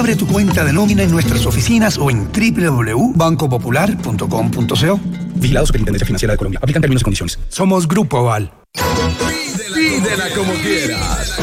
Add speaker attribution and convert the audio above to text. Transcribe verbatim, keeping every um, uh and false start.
Speaker 1: Abre tu cuenta de nómina en nuestras oficinas o en doble u doble u doble u punto banco popular punto com punto co.
Speaker 2: Vigilado Superintendencia Financiera de Colombia. Aplican términos y condiciones.
Speaker 1: Somos Grupo Aval.
Speaker 3: Pídela como quieras.